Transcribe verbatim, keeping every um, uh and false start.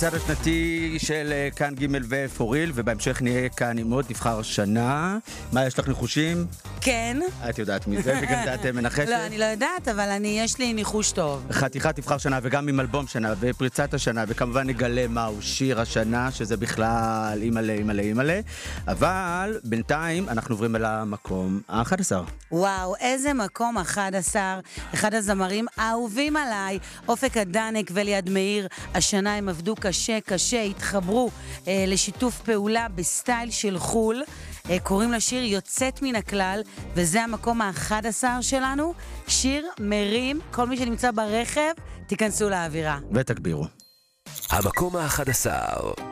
צד השנתי של כאן ג' ופוריל, ובהמשך נהיה כאן עם עוד נבחר השנה. מה, יש לך ניחושים? כן. את יודעת מזה, וגם דעת מנחשת? לא, אני לא יודעת, אבל אני, יש לי ניחוש טוב. חתיכת נבחר שנה, וגם עם אלבום שנה, ופריצת השנה, וכמובן נגלה מהו שיר השנה, שזה בכלל אימאלה, אימאלה, אימאלה. אבל בינתיים אנחנו עוברים אל המקום ה-אחד עשר. וואו, איזה מקום אחד עשר. אחד הזמרים האהובים עליי, אופק הדנק וליד מאיר. השנה הם עבדו קשה, קשה, התחברו אה, לשיתוף פעולה בסטייל של חול. אה, קוראים לשיר יוצאת מן הכלל, וזה המקום ה-אחד עשר שלנו. שיר מרים, כל מי שנמצא ברכב, תיכנסו לאווירה. ותגבירו. המקום ה-אחד עשר.